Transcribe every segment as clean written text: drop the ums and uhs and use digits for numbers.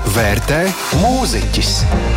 vērtē mūziķis.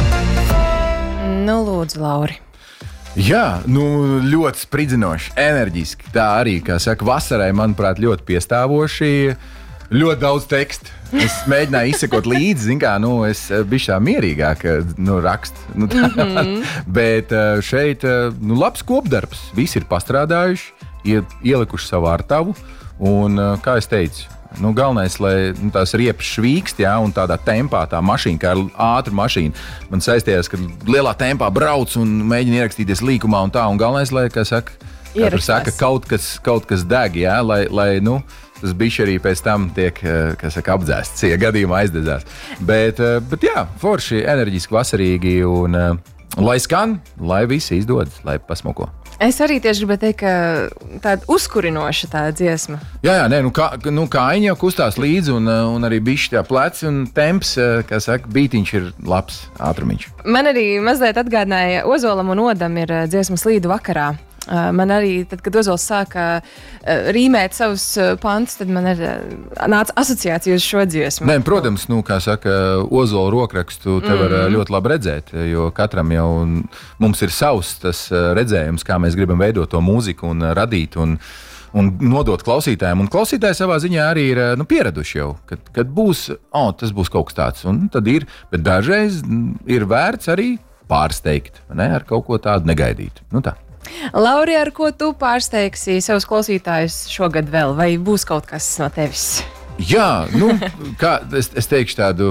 Nu, lūdzu, Lauri. Jā, ļoti spridzinoši, enerģiski. Tā arī, kā saka, vasarai, manuprāt, ļoti piestāvoši. Ļoti daudz tekstu. Es mēģināju izsekot līdzi, es biju tā mierīgāk rakstu. Bet šeit labs kopdarbs. Visi ir pastrādājuši, ielikuši savu artavu. Un, kā es teicu, galvenais, lai tās riepas švīkst, un tādā tempā tā mašīna, kā ir ātra mašīna. Man saistījās, ka lielā tempā brauc un mēģina ierakstīties līkumā un tā. Un galvenais, lai, kā saka, kaut kas deg, lai tas bišķi arī pēc tam tiek, apdzēsts, ja gadījumā aizdedzās. Bet jā, forši, enerģiski, vasarīgi un lai skan, lai visi izdodas, lai pasmoko. Es arī tieši gribēju teikt, ka tāda uzkurinoša tā dziesma. Jā, kājiņi jau kustās līdzi un arī bišķi tā pleci un temps, kā saka, bītiņš ir labs, ātrumiņš. Man arī mazliet atgādināja Ozolam un Odam ir dziesmas Līdu vakarā. Man arī, tad, kad Ozols sāka rīmēt savus pantus, tad man nāca asociācija uz šo dziesmu. Nē, protams, kā saka, Ozola rokrakstu te var ļoti labi redzēt, jo katram jau mums ir savs tas redzējums, kā mēs gribam veidot to mūziku un radīt un nodot klausītājiem. Un klausītāji savā ziņā arī ir pieraduši jau, kad būs, tas būs kaut kas tāds, un tad ir, bet dažreiz ir vērts arī pārsteigt, ar kaut ko tādu negaidīt. Tā. Lauri, ar ko tu pārsteigsi savus klausītājus šogad vēl, vai būs kaut kas no tevis? Jā, es teikšu tādu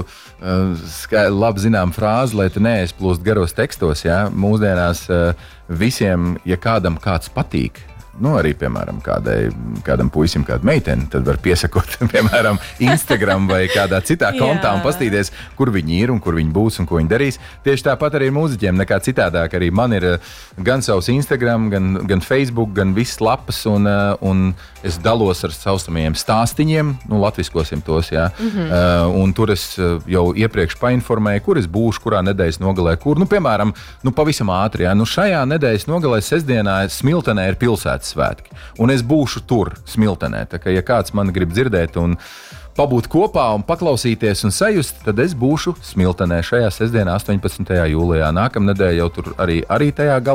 labi zinām frāzi, lai tu neaizplūst garos tekstos. Jā. Mūsdienās visiem, ja kādam kāds patīk, arī, piemēram, kādam puisim, kāda meitene, tad var piesakot, piemēram, Instagram vai kādā citā kontā un pastīties, kur viņi ir un kur viņi būs un ko viņi darīs. Tieši tāpat arī mūziķiem, nekā citādāk. Arī man ir gan savs Instagram, gan Facebook, gan viss lapas, un es dalos ar savstamajiem stāstiņiem, latviskosim tos, jā. Un tur es jau iepriekš painformēju, kur es būšu, kurā nedēļas nogalē, kur, piemēram, pavisam ātri, jā. Šajā nedēļas nogalē sestdienā Smiltenē ir pilsētas svētki. Un es būšu tur, Smiltenē. Tā kā, ja kāds man grib dzirdēt un pabūt kopā un paklausīties un sajust, tad es būšu Smiltenē šajā sestdienā, 18. jūlijā. Nākamnedēļ jau tur arī tajā galā.